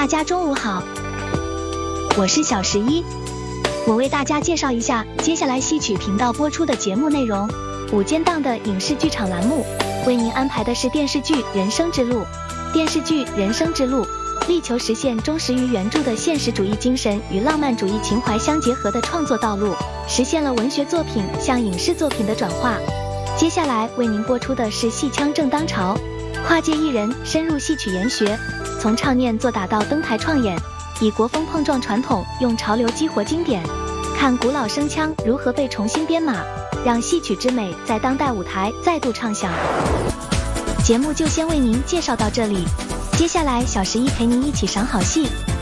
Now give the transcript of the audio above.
大家中午好，我是小11，我为大家介绍一下接下来戏曲频道播出的节目内容。午间档的影视剧场栏目，为您安排的是电视剧《人生之路》。电视剧《人生之路》力求实现忠实于原著的现实主义精神与浪漫主义情怀相结合的创作道路，实现了文学作品向影视作品的转化。接下来为您播出的是戏腔正当潮，跨界艺人深入戏曲研学，从唱念做打到登台创演，以国风碰撞传统，用潮流激活经典，看古老声腔如何被重新编码，让戏曲之美在当代舞台再度唱响。节目就先为您介绍到这里，接下来小11陪您一起赏好戏。